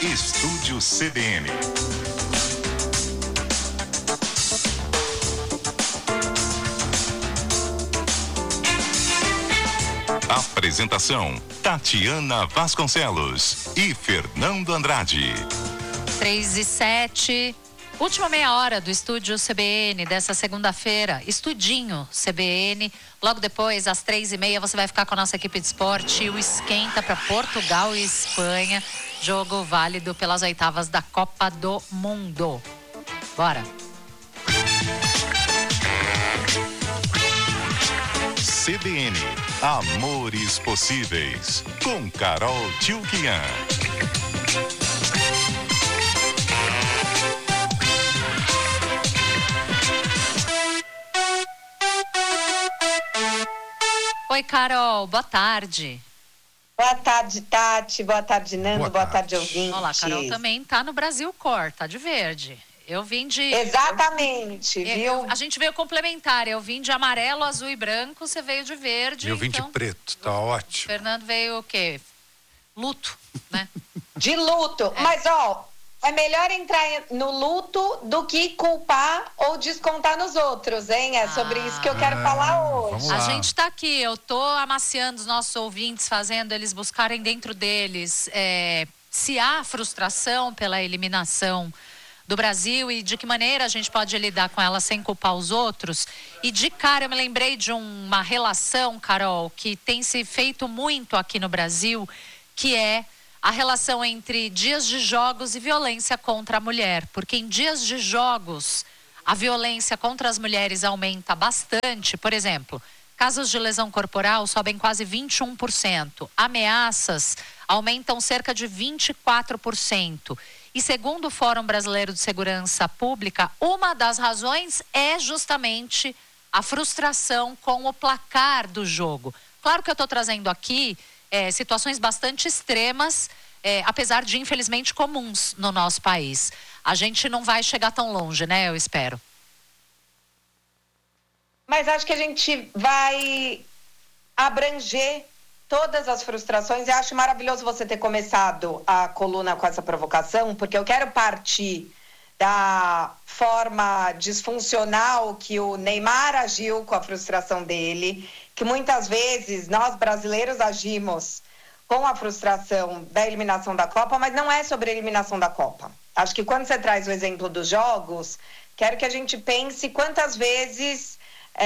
Estúdio CBN. Apresentação: Tatiana Vasconcelos e Fernando Andrade. 3:07. Última meia hora do Estúdio CBN dessa segunda-feira. Estudinho CBN. Logo depois, às 3:30, você vai ficar com a nossa equipe de esporte. O esquenta para Portugal e Espanha. Jogo válido pelas oitavas da Copa do Mundo. Bora. CBN, Amores Possíveis, com Carol Tchulkian. Oi, Carol, boa tarde. Boa tarde, Tati. Boa tarde, Nando. Boa tarde, ouvinte. Olá, Carol também tá no Brasil Cor, tá de verde. Eu vim de... Exatamente, viu? A gente veio complementar. Eu vim de amarelo, azul e branco, você veio de verde. Eu vim de preto, tá ótimo. O Fernando veio o quê? Luto, né? De luto. Mas, é melhor entrar no luto do que culpar ou descontar nos outros, hein? É sobre isso que eu quero falar hoje. A gente tá aqui, eu tô amaciando os nossos ouvintes, fazendo eles buscarem dentro deles se há frustração pela eliminação do Brasil e de que maneira a gente pode lidar com ela sem culpar os outros. E de cara eu me lembrei de uma relação, Carol, que tem se feito muito aqui no Brasil, que é a relação entre dias de jogos e violência contra a mulher. Porque em dias de jogos, a violência contra as mulheres aumenta bastante. Por exemplo, casos de lesão corporal sobem quase 21%. Ameaças aumentam cerca de 24%. E segundo o Fórum Brasileiro de Segurança Pública, uma das razões é justamente a frustração com o placar do jogo. Claro que eu estou trazendo aqui situações bastante extremas, apesar de infelizmente comuns no nosso país. A gente não vai chegar tão longe, né? Eu espero. Mas acho que a gente vai abranger todas as frustrações. Eu acho maravilhoso você ter começado a coluna com essa provocação, porque eu quero partir da forma disfuncional que o Neymar agiu com a frustração dele, que muitas vezes nós brasileiros agimos com a frustração da eliminação da Copa, mas não é sobre a eliminação da Copa. Acho que quando você traz o exemplo dos jogos, quero que a gente pense quantas vezes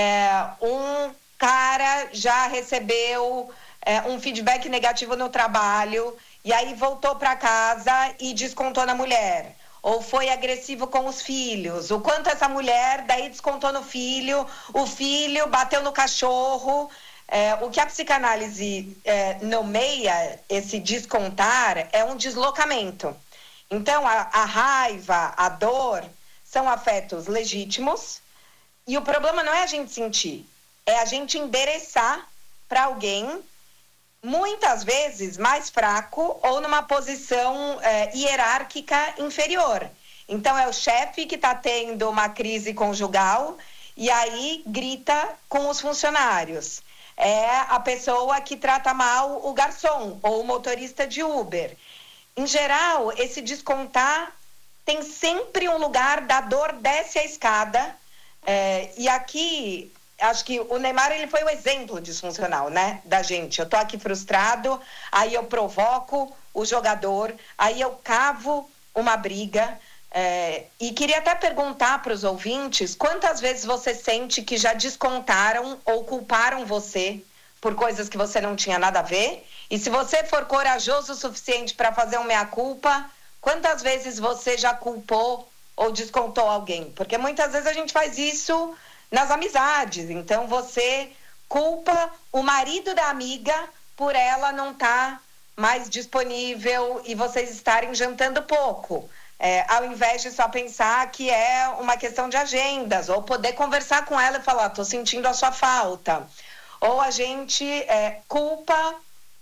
um cara já recebeu um feedback negativo no trabalho e aí voltou para casa e descontou na mulher. Ou foi agressivo com os filhos. O quanto essa mulher daí descontou no filho, o filho bateu no cachorro. O que a psicanálise nomeia esse descontar é um deslocamento. Então, a raiva, a dor, são afetos legítimos. E o problema não é a gente sentir, é a gente endereçar para alguém, muitas vezes mais fraco ou numa posição hierárquica inferior. Então é o chefe que está tendo uma crise conjugal e aí grita com os funcionários. É a pessoa que trata mal o garçom ou o motorista de Uber. Em geral, esse descontar tem sempre um lugar da dor desce a escada. E aqui... Acho que o Neymar, ele foi o exemplo disfuncional, né, da gente. Eu tô aqui frustrado, aí eu provoco o jogador, aí eu cavo uma briga. E queria até perguntar para os ouvintes, quantas vezes você sente que já descontaram ou culparam você por coisas que você não tinha nada a ver? E se você for corajoso o suficiente para fazer um meia-culpa, quantas vezes você já culpou ou descontou alguém? Porque muitas vezes a gente faz isso nas amizades. Então você culpa o marido da amiga por ela não estar mais disponível e vocês estarem jantando pouco, ao invés de só pensar que é uma questão de agendas, ou poder conversar com ela e falar, tô sentindo a sua falta. Ou a gente culpa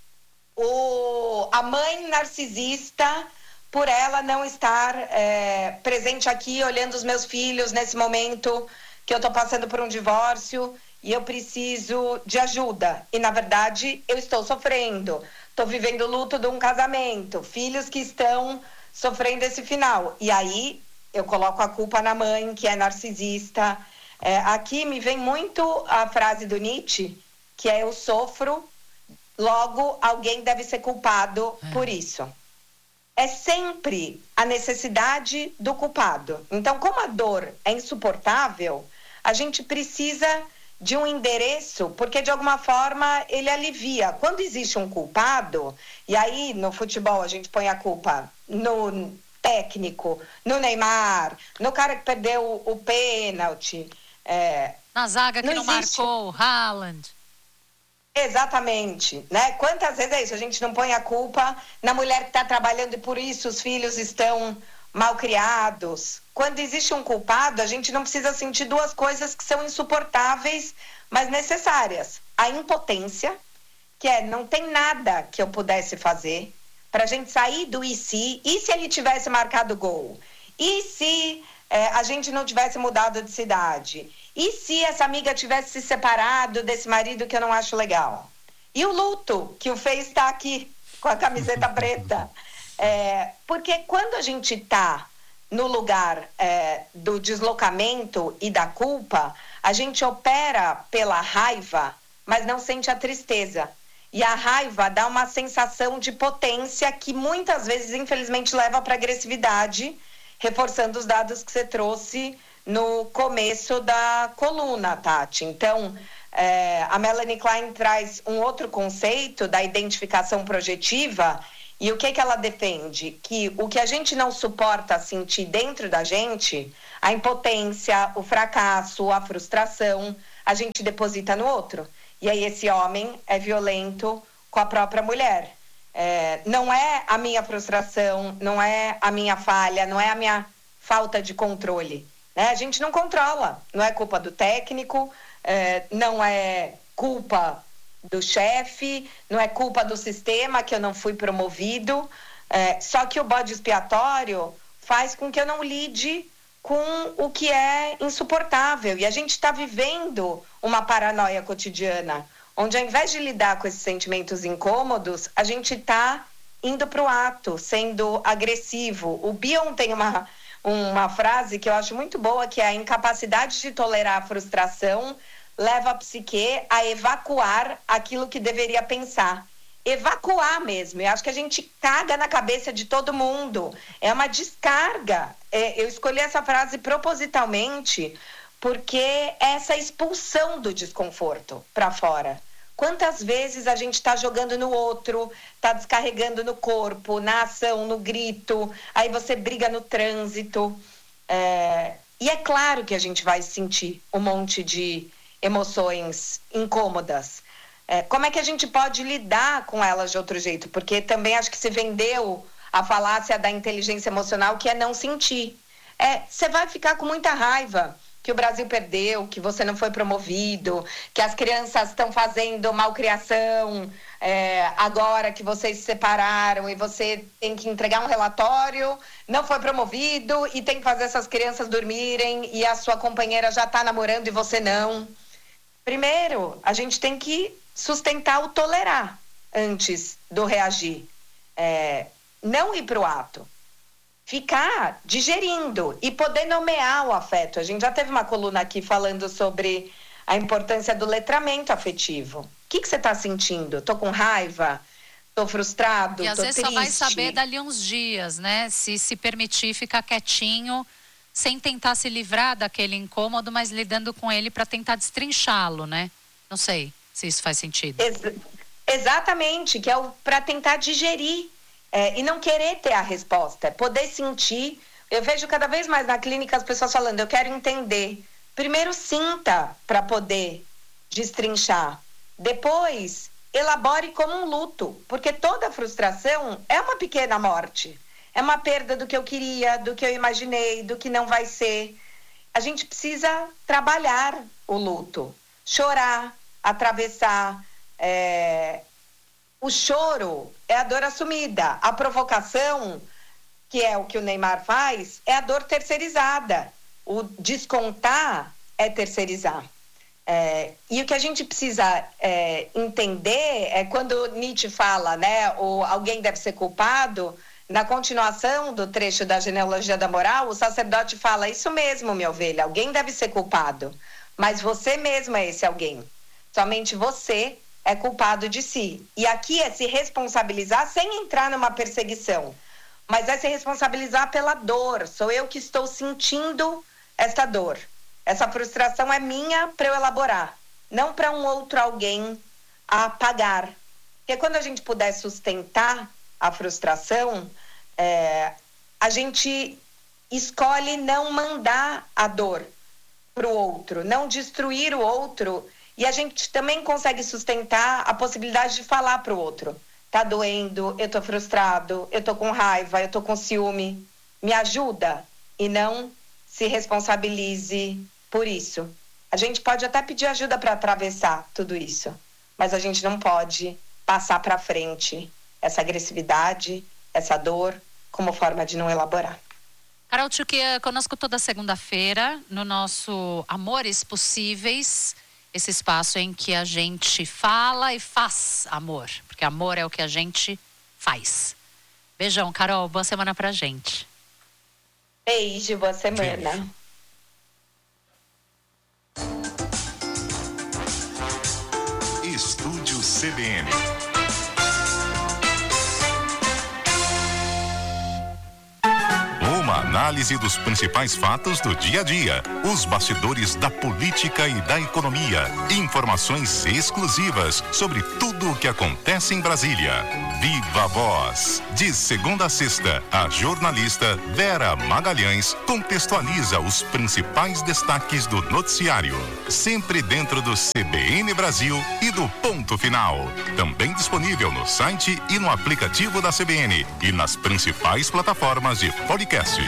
a mãe narcisista por ela não estar presente aqui, olhando os meus filhos nesse momento que eu estou passando por um divórcio e eu preciso de ajuda. E, na verdade, eu estou sofrendo. estou vivendo o luto de um casamento, filhos que estão sofrendo esse final. E aí eu coloco a culpa na mãe, que é narcisista. Aqui me vem muito a frase do Nietzsche, que é: eu sofro, logo alguém deve ser culpado por isso. É sempre a necessidade do culpado. Então, como a dor é insuportável, a gente precisa de um endereço, porque de alguma forma ele alivia. Quando existe um culpado, e aí no futebol a gente põe a culpa no técnico, no Neymar, no cara que perdeu o pênalti. Na zaga que não marcou, o Haaland. Exatamente, né? Quantas vezes é isso? A gente não põe a culpa na mulher que está trabalhando e por isso os filhos estão mal criados. Quando existe um culpado, a gente não precisa sentir duas coisas que são insuportáveis, mas necessárias. A impotência, que não tem nada que eu pudesse fazer para a gente sair do e se ele tivesse marcado gol? E se a gente não tivesse mudado de cidade? E se essa amiga tivesse se separado desse marido que eu não acho legal? E o luto que o fez estar aqui com a camiseta preta? Porque quando a gente está no lugar do deslocamento e da culpa, a gente opera pela raiva, mas não sente a tristeza. E a raiva dá uma sensação de potência que muitas vezes, infelizmente, leva para agressividade, reforçando os dados que você trouxe no começo da coluna, Tati. Então, a Melanie Klein traz um outro conceito da identificação projetiva. E o que ela defende? Que o que a gente não suporta sentir dentro da gente, a impotência, o fracasso, a frustração, a gente deposita no outro. E aí esse homem é violento com a própria mulher. Não é a minha frustração, não é a minha falha, não é a minha falta de controle. Né? A gente não controla. Não é culpa do técnico, não é culpa do chefe, não é culpa do sistema que eu não fui promovido, só que o bode expiatório faz com que eu não lide com o que é insuportável. E a gente está vivendo uma paranoia cotidiana, onde ao invés de lidar com esses sentimentos incômodos, a gente está indo para o ato, sendo agressivo. O Bion tem uma frase que eu acho muito boa, que é: a incapacidade de tolerar a frustração leva a psique a evacuar aquilo que deveria pensar. Evacuar mesmo. Eu acho que a gente caga na cabeça de todo mundo. É uma descarga. Eu escolhi essa frase propositalmente porque é essa expulsão do desconforto para fora. Quantas vezes a gente está jogando no outro, está descarregando no corpo, na ação, no grito, aí você briga no trânsito. E é claro que a gente vai sentir um monte de emoções incômodas. Como é que a gente pode lidar com elas de outro jeito? Porque também acho que se vendeu a falácia da inteligência emocional, que é não sentir. Você vai ficar com muita raiva que o Brasil perdeu, que você não foi promovido, que as crianças estão fazendo malcriação, agora que vocês se separaram e você tem que entregar um relatório, não foi promovido e tem que fazer essas crianças dormirem e a sua companheira já está namorando e você não. Primeiro, a gente tem que sustentar o tolerar antes do reagir. Não ir para o ato. Ficar digerindo e poder nomear o afeto. A gente já teve uma coluna aqui falando sobre a importância do letramento afetivo. O que você está sentindo? Estou com raiva? Estou frustrado? E às vezes triste? só vai saber dali uns dias, né? Se permitir ficar quietinho, sem tentar se livrar daquele incômodo, mas lidando com ele para tentar destrinchá-lo, né? Não sei se isso faz sentido. Exatamente, que é para tentar digerir e não querer ter a resposta, poder sentir. Eu vejo cada vez mais na clínica as pessoas falando: eu quero entender. Primeiro sinta para poder destrinchar. Depois, elabore como um luto, porque toda frustração é uma pequena morte. É uma perda do que eu queria, do que eu imaginei, do que não vai ser. A gente precisa trabalhar o luto, chorar, atravessar. O choro é a dor assumida. A provocação, que é o que o Neymar faz, é a dor terceirizada. O descontar é terceirizar. E o que a gente precisa entender é quando Nietzsche fala, né, ou alguém deve ser culpado, na continuação do trecho da genealogia da moral, o sacerdote fala, isso mesmo, minha ovelha, alguém deve ser culpado, mas você mesmo é esse alguém. Somente você é culpado de si. E aqui é se responsabilizar sem entrar numa perseguição, mas é se responsabilizar pela dor. Sou eu que estou sentindo esta dor. Essa frustração é minha para eu elaborar, não para um outro alguém apagar. Porque quando a gente puder sustentar a frustração, a gente escolhe não mandar a dor para o outro, não destruir o outro, e a gente também consegue sustentar a possibilidade de falar para o outro. Tá doendo, eu tô frustrado, eu tô com raiva, eu tô com ciúme. Me ajuda e não se responsabilize por isso. A gente pode até pedir ajuda para atravessar tudo isso, mas a gente não pode passar para frente essa agressividade, essa dor, como forma de não elaborar. Carol Tchoukian, conosco toda segunda-feira no nosso Amores Possíveis, esse espaço em que a gente fala e faz amor, porque amor é o que a gente faz. Beijão, Carol, boa semana pra gente. Beijo, boa semana. Beijo. Estúdio CBN. Uma análise dos principais fatos do dia a dia, os bastidores da política e da economia, informações exclusivas sobre tudo o que acontece em Brasília. Viva a Voz. De segunda a sexta, a jornalista Vera Magalhães contextualiza os principais destaques do noticiário, sempre dentro do CBN Brasil e do Ponto Final. Também disponível no site e no aplicativo da CBN e nas principais plataformas de podcasts.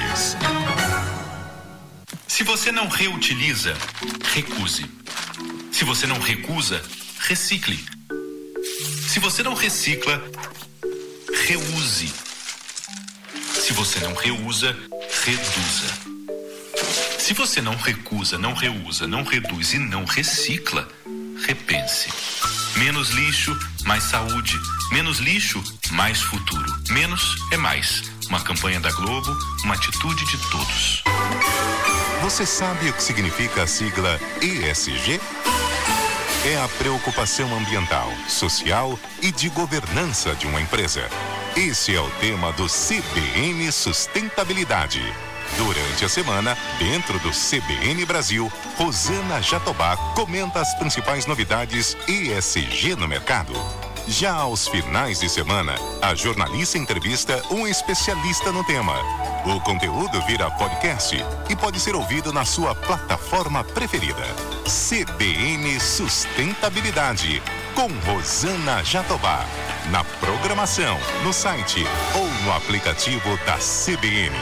Se você não reutiliza, recuse. Se você não recusa, recicle. Se você não recicla, reuse. Se você não reusa, reduza. Se você não recusa, não reusa, não reduz e não recicla, repense. Menos lixo, mais saúde. Menos lixo, mais futuro. Menos é mais. Uma campanha da Globo, uma atitude de todos. Você sabe o que significa a sigla ESG? É a preocupação ambiental, social e de governança de uma empresa. Esse é o tema do CBN Sustentabilidade. Durante a semana, dentro do CBN Brasil, Rosana Jatobá comenta as principais novidades ESG no mercado. Já aos finais de semana, a jornalista entrevista um especialista no tema. O conteúdo vira podcast e pode ser ouvido na sua plataforma preferida. CBN Sustentabilidade, com Rosana Jatobá. Na programação, no site ou no aplicativo da CBN.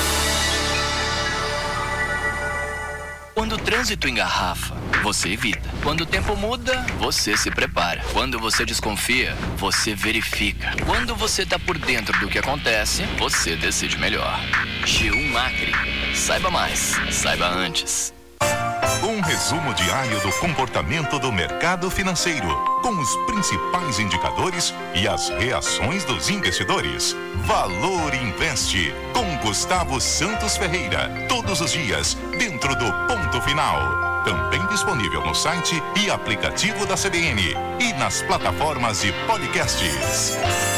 Quando o trânsito engarrafa, você evita. Quando o tempo muda, você se prepara. Quando você desconfia, você verifica. Quando você está por dentro do que acontece, você decide melhor. G1 Acre. Saiba mais. Saiba antes. Um resumo diário do comportamento do mercado financeiro, com os principais indicadores e as reações dos investidores. Valor Investe, com Gustavo Santos Ferreira, todos os dias, dentro do Ponto Final. Também disponível no site e aplicativo da CBN e nas plataformas de podcasts.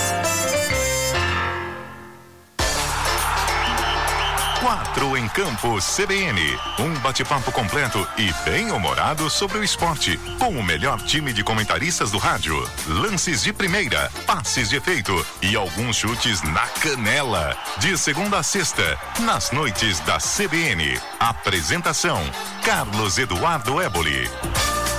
4 em Campo CBN. Um bate-papo completo e bem-humorado sobre o esporte, com o melhor time de comentaristas do rádio. Lances de primeira, passes de efeito e alguns chutes na canela. De segunda a sexta, nas noites da CBN. Apresentação: Carlos Eduardo Éboli.